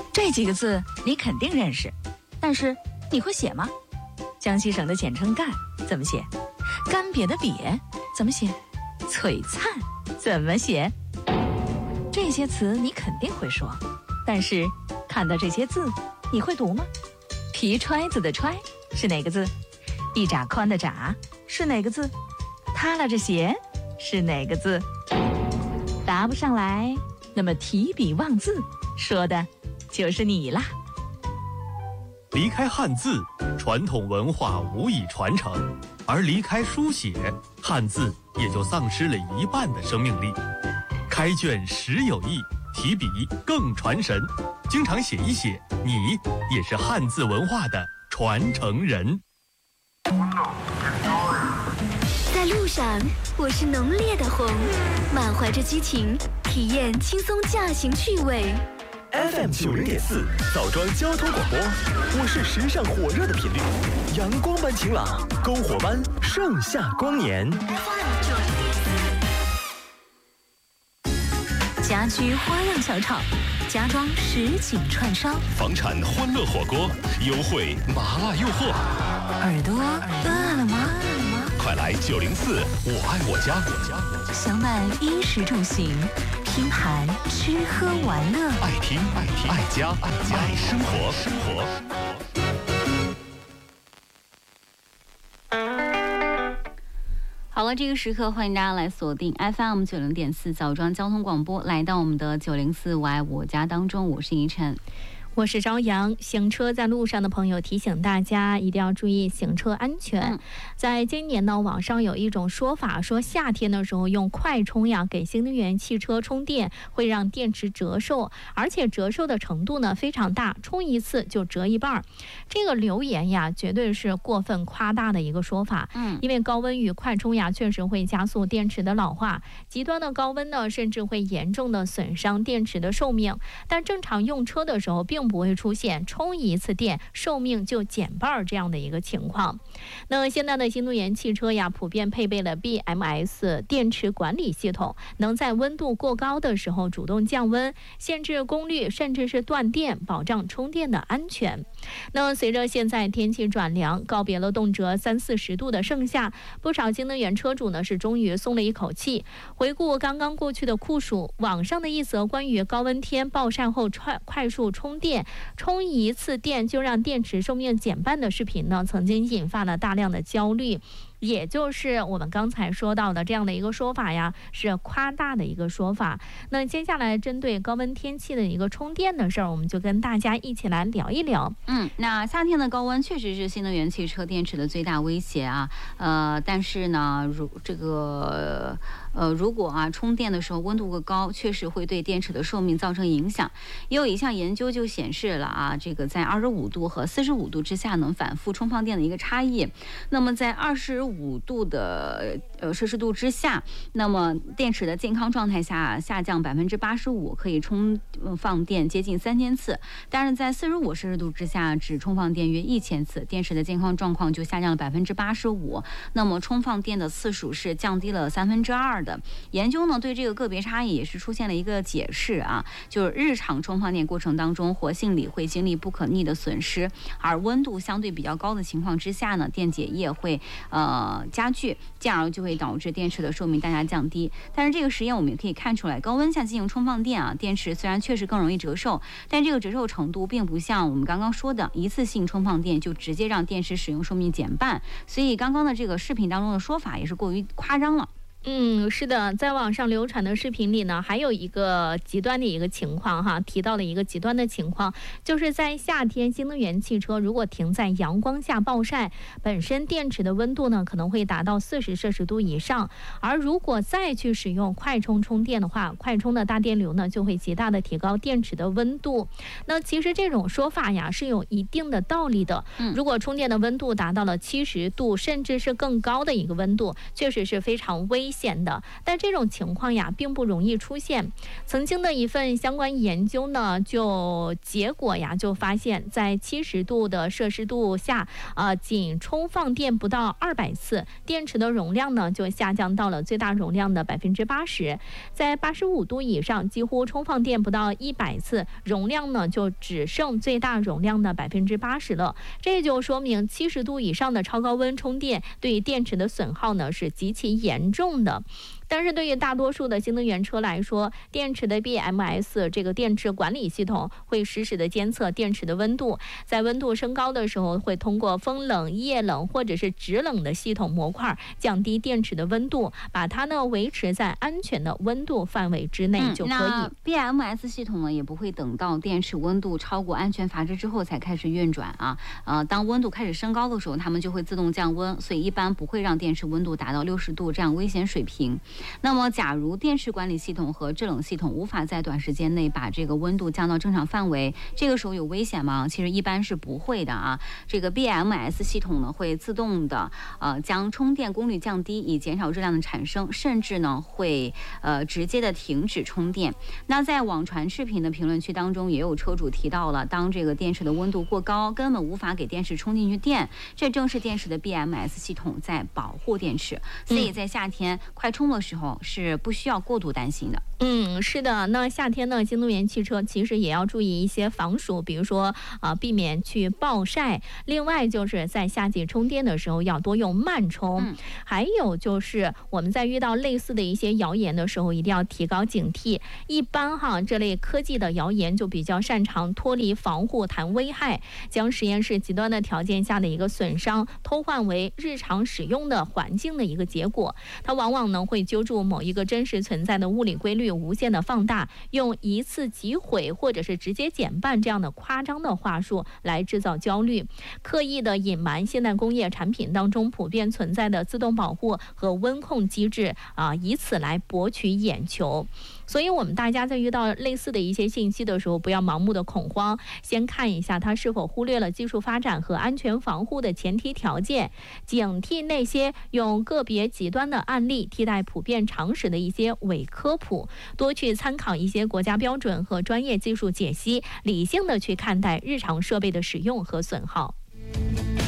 这几个字你肯定认识，但是你会写吗？江西省的简称赣怎么写？干瘪的瘪怎么写？璀璨怎么写？这些词你肯定会说，但是看到这些字你会读吗？皮揣子的揣是哪个字？一拃宽的拃是哪个字？塌拉着鞋是哪个字？答不上来，那么提笔忘字说的就是你啦。 离开汉字，传统文化无以传承，而离开书写，汉字也就丧失了一半的生命力。开卷实有益，提笔更传神。经常写一写，你也是汉字文化的传承人。 在路上，我是浓烈的红，满怀着激情，体验轻松驾行趣味。 FM 90.4枣庄交通广播，我是时尚火热的频率，阳光般晴朗，篝火般盛夏光年。 家居花样小炒，家装实景串烧， 房产欢乐火锅，优惠麻辣诱惑。 耳朵饿了吗？ 快来904我爱我家， 享满衣食住行，拼盘吃喝玩乐， 爱听爱家爱生活。 好了，这个时刻欢迎大家来锁定 FM 90.4枣庄交通广播，来到我们的904我爱我家当中，我是怡晨。 我是朝阳。行车在路上的朋友提醒大家一定要注意行车安全。在今年呢，网上有一种说法，说夏天的时候用快充呀给新能源汽车充电会让电池折寿，而且折寿的程度呢非常大，充一次就折一半。这个流言呀绝对是过分夸大的一个说法。因为高温与快充呀确实会加速电池的老化，极端的高温呢甚至会严重的损伤电池的寿命。但正常用车的时候并不会出现充一次电寿命就减半这样的一个情况。那现在的新能源汽车呀普遍配备了 BMS 电池管理系统，能在温度过高的时候主动降温，限制功率，甚至是断电，保障充电的安全。那随着现在天气转凉，告别了动辄30-40度的盛夏，不少新能源车主呢是终于松了一口气。回顾刚刚过去的酷暑，网上的一则关于高温天暴晒后快速充电，充一次电就让电池寿命减半的视频呢，曾经引发了大量的焦虑。也就是我们刚才说到的这样的一个说法呀，是夸大的一个说法。那接下来针对高温天气的一个充电的事儿，我们就跟大家一起来聊一聊。 那夏天的高温确实是新能源汽车电池的最大威胁啊。但是呢，如果充电的时候温度过高，确实会对电池的寿命造成影响。也有一项研究就显示了这个在25度和45度之下能反复充放电的一个差异。那么在25度的摄氏度之下，那么电池的健康状态下下降85%，可以充放电接近3000次。但是在45摄氏度之下，只充放电约1000次，电池的健康状况就下降了85%。那么充放电的次数是降低了2/3的。研究呢对这个个别差异也是出现了一个解释啊，就是日常充放电过程当中，活性锂会经历不可逆的损失，而温度相对比较高的情况之下呢，电解液会加剧，进而就会导致电池的寿命大大降低。但是这个实验我们也可以看出来，高温下进行充放电电池虽然确实更容易折寿，但这个折寿程度并不像我们刚刚说的一次性充放电就直接让电池使用寿命减半，所以刚刚的这个视频当中的说法也是过于夸张了。 是的，在网上流传的视频里呢，还有一个极端的一个情况哈，提到了一个极端的情况，就是在夏天，新能源汽车如果停在阳光下暴晒，本身电池的温度呢可能会达到40摄氏度以上，而如果再去使用快充充电的话，快充的大电流呢就会极大的提高电池的温度。那其实这种说法呀是有一定的道理的。如果充电的温度达到了70度甚至是更高的一个温度，确实是非常危危险的。但这种情况呀，并不容易出现。曾经的一份相关研究呢，结果呀就发现，在70度的摄氏度下，仅充放电不到200次，电池的容量呢就下降到了最大容量的80%。在85度以上，几乎充放电不到100次，容量呢就只剩最大容量的80%了。这就说明70度以上的超高温充电对电池的损耗呢是极其严重的。但是对于大多数的新能源车来说，电池的 BMS 这个电池管理系统会实时的监测电池的温度，在温度升高的时候，会通过风冷、液冷或者是制冷的系统模块降低电池的温度，把它呢维持在安全的温度范围之内就可以。 那 BMS 系统呢也不会等到电池温度超过安全阀值之后才开始运转啊。当温度开始升高的时候，它们就会自动降温，所以一般不会让电池温度达到60度这样危险水平。那么假如电池管理系统和制冷系统无法在短时间内把这个温度降到正常范围，这个时候有危险吗？其实一般是不会的啊。这个 BMS 系统呢会自动的将充电功率降低，以减少热量的产生，甚至呢会直接的停止充电。那在网传视频的评论区当中，也有车主提到了，当这个电池的温度过高，根本无法给电池充进去电，这正是电池的 BMS 系统在保护电池。所以在夏天快充的时候是不需要过度担心的。 是的。那夏天呢，新能源汽车其实也要注意一些防暑，比如说避免去暴晒。另外就是在夏季充电的时候要多用慢充。还有就是我们在遇到类似的一些谣言的时候，一定要提高警惕。一般这类科技的谣言就比较擅长脱离防护谈危害，将实验室极端的条件下的一个损伤偷换为日常使用的环境的一个结果。它往往呢会揪住某一个真实存在的物理规律，无限的放大，用一次即毁或者是直接减半这样的夸张的话术来制造焦虑，刻意的隐瞒现代工业产品当中普遍存在的自动保护和温控机制以此来博取眼球。所以我们大家在遇到类似的一些信息的时候，不要盲目的恐慌，先看一下它是否忽略了技术发展和安全防护的前提条件，警惕那些用个别极端的案例替代普遍常识的一些伪科普，多去参考一些国家标准和专业技术解析，理性的去看待日常设备的使用和损耗。